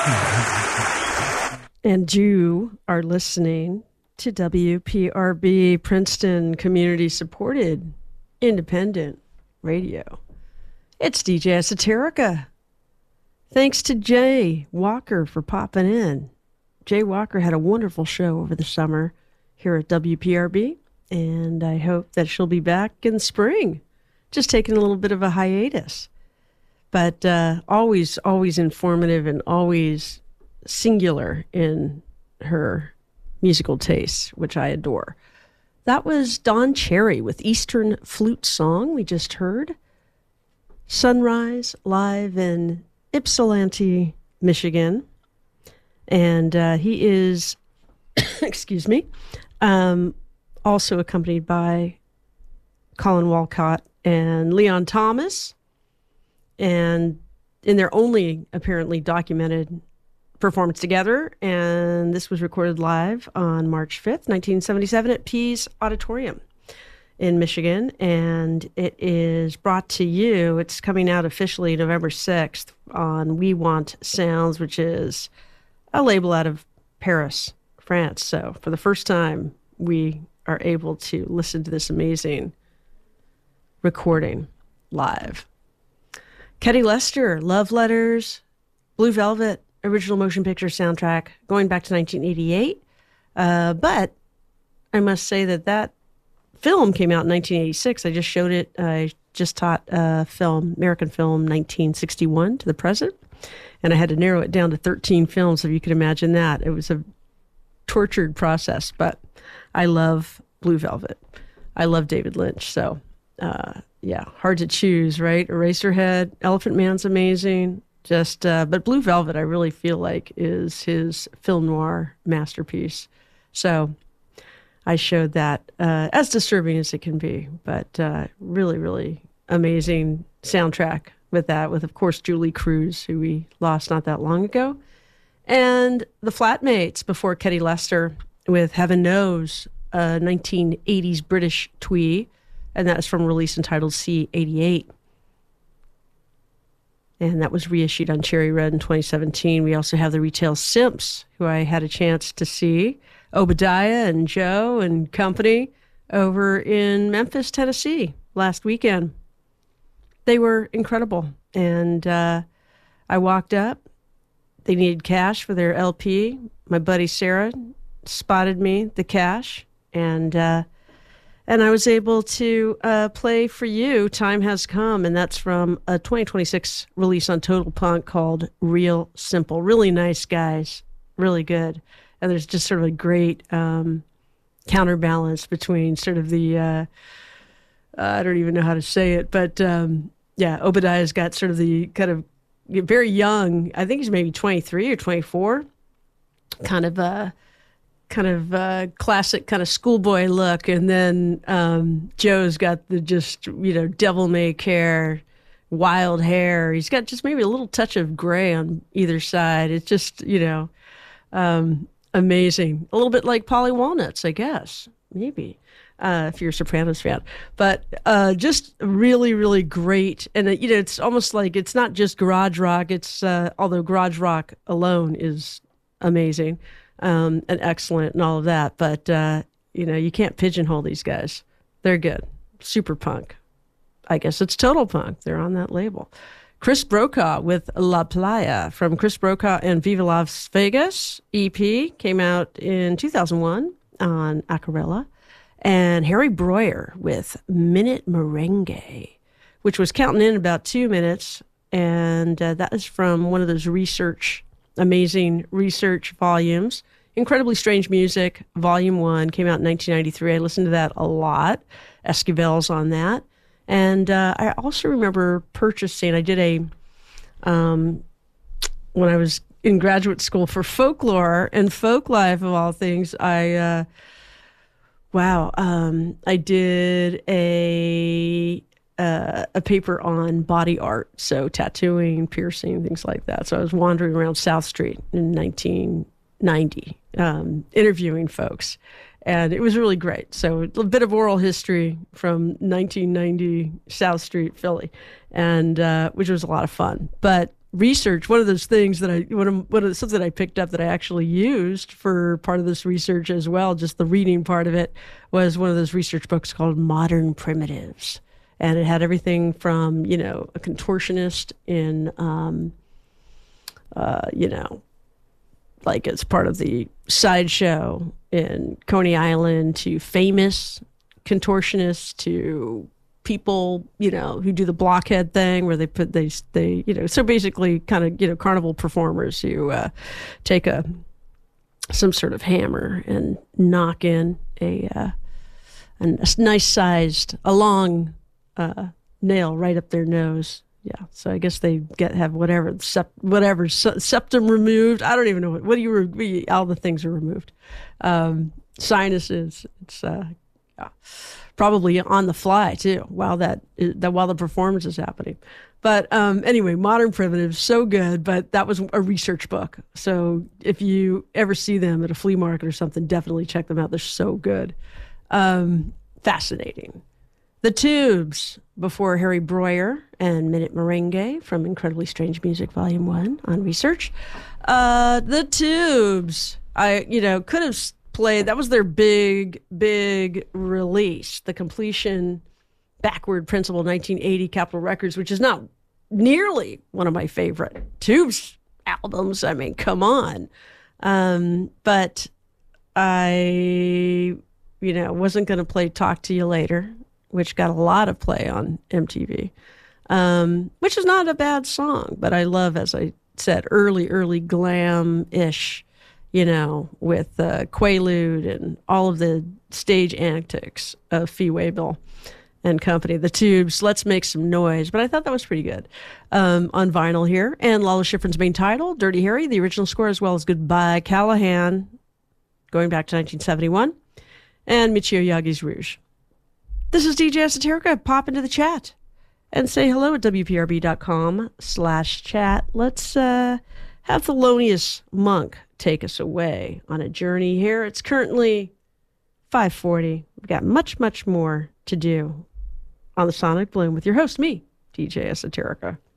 And you are listening to WPRB, Princeton Community Supported Independent Radio. It's DJ Esoterica. Thanks to Jay Walker for popping in. Jay Walker had a wonderful show over the summer here at WPRB, and I hope that she'll be back in spring. Just taking a little bit of a hiatus. But always informative and always singular in her musical tastes, which I adore. That was Don Cherry with Eastern Flute Song we just heard. Sunrise live in Ypsilanti, Michigan. And he is, excuse me, also accompanied by Colin Walcott and Leon Thomas. And in their only apparently documented performance together, and this was recorded live on March 5th, 1977 at Pease Auditorium in Michigan, and it is brought to you, it's coming out officially November 6th on We Want Sounds, which is a label out of Paris, France. So for the first time, we are able to listen to this amazing recording live. Ketty Lester, Love Letters, Blue Velvet, original motion picture soundtrack going back to 1988. But I must say that film came out in 1986. I just showed it. I just taught American film 1961 to the present. And I had to narrow it down to 13 films, if you could imagine that. It was a tortured process, but I love Blue Velvet. I love David Lynch. So, yeah, hard to choose, right? Eraserhead, Elephant Man's amazing. But Blue Velvet, I really feel like, is his film noir masterpiece. So I showed that, as disturbing as it can be, but really, really amazing soundtrack with that, with, of course, Julie Cruz, who we lost not that long ago, and the Flatmates before Ketty Lester with Heaven Knows, 1980s British twee, and that is from a release entitled C88. And that was reissued on Cherry Red in 2017. We also have the Retail Simps, who I had a chance to see, Obadiah and Joe and company over in Memphis, Tennessee last weekend. They were incredible. And I walked up. They needed cash for their LP. My buddy Sarah spotted me the cash, and I was able to play for you Time Has Come, and that's from a 2026 release on Total Punk called Real Simple. Really nice guys, really good. And there's just sort of a great counterbalance between sort of the, I don't even know how to say it, but yeah, Obadiah's got sort of the kind of very young, I think he's maybe 23 or 24, kind of classic kind of schoolboy look, and then Joe's got the just, devil may care, wild hair. He's got just maybe a little touch of gray on either side. It's just amazing, a little bit like Polly Walnuts, I guess, maybe, if you're a Sopranos fan. But just really, really great, and it's almost like it's not just garage rock. It's although garage rock alone is amazing. And excellent and all of that. But, you can't pigeonhole these guys. They're good. Super punk. I guess it's total punk. They're on that label. Chris Brokaw with La Playa from Chris Brokaw and Viva Las Vegas EP came out in 2001 on Aquarela. And Harry Breuer with Minute Merengue, which was counting in about 2 minutes. And that is from one of those amazing research volumes. Incredibly Strange Music, Volume 1, came out in 1993. I listened to that a lot. Esquivel's on that. And I also remember purchasing, I did when I was in graduate school for folklore and folk life of all things, I did a paper on body art, so tattooing, piercing, things like that. So I was wandering around South Street in 1990, interviewing folks, and it was really great. So a bit of oral history from 1990 South Street, Philly, and which was a lot of fun. But research, one of those things that something I picked up that I actually used for part of this research as well, just the reading part of it, was one of those research books called Modern Primitives. And it had everything from, a contortionist in, like as part of the sideshow in Coney Island, to famous contortionists, to people, who do the blockhead thing where they so basically kind of, carnival performers who take some sort of hammer and knock in a nice sized, a long nail right up their nose. Yeah, so I guess they have whatever septum removed. I don't even know all the things are removed. Sinuses. It's probably on the fly too while the performance is happening. But anyway, Modern Primitives, so good. But that was a research book. So if you ever see them at a flea market or something, definitely check them out. They're so good. Fascinating. The Tubes, before Harry Breuer and Minute Merengue from Incredibly Strange Music Volume 1 on Research. The Tubes, I could have played, that was their big release, the Completion Backward Principle 1980 Capitol Records, which is not nearly one of my favorite Tubes albums. I mean, come on. But I, wasn't going to play Talk to You Later, which got a lot of play on MTV, which is not a bad song, but I love, as I said, early glam-ish, with Quaalude and all of the stage antics of Fee Waybill and company. The Tubes, Let's Make Some Noise, but I thought that was pretty good on vinyl here. And Lalo Schifrin's main title, Dirty Harry, the original score, as well as Goodbye Callahan, going back to 1971, and Michio Yagi's Rouge. This is DJ Esoterica. Pop into the chat and say hello at WPRB.com/chat. Let's have Thelonious Monk take us away on a journey here. It's currently 5:40. We've got much more to do on the Sonic Bloom with your host, me, DJ Esoterica.